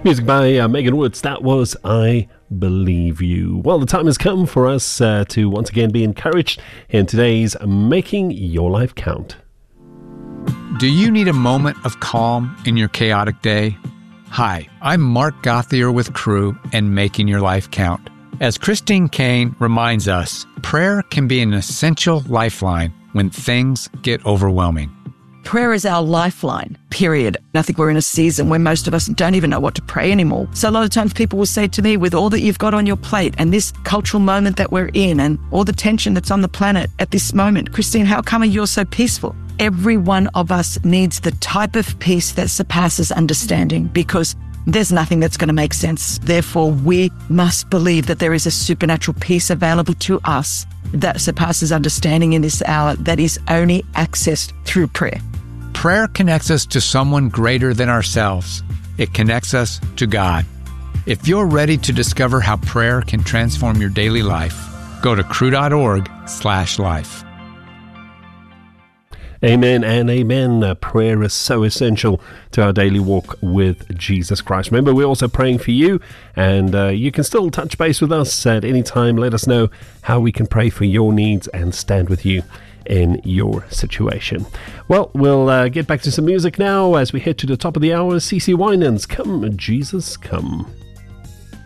Music by Megan Woods. That was I Believe You. Well, the time has come for us to once again be encouraged in today's Making Your Life Count. Do you need a moment of calm in your chaotic day? Hi, I'm Mark Gothier with Crew and Making Your Life Count. As Christine Kane reminds us, prayer can be an essential lifeline when things get overwhelming. Prayer is our lifeline, period. I think we're in a season where most of us don't even know what to pray anymore. So a lot of times people will say to me, with all that you've got on your plate and this cultural moment that we're in and all the tension that's on the planet at this moment, Christine, how come you're so peaceful? Every one of us needs the type of peace that surpasses understanding, because there's nothing that's going to make sense. Therefore, we must believe that there is a supernatural peace available to us that surpasses understanding in this hour that is only accessed through prayer. Prayer connects us to someone greater than ourselves. It connects us to God. If you're ready to discover how prayer can transform your daily life, go to cru.org/life. Amen and amen. Prayer is so essential to our daily walk with Jesus Christ. Remember, we're also praying for you, and you can still touch base with us at any time. Let us know how we can pray for your needs and stand with you in your situation. Well, we'll get back to some music now as we head to the top of the hour. CeCe Winans, Come Jesus Come.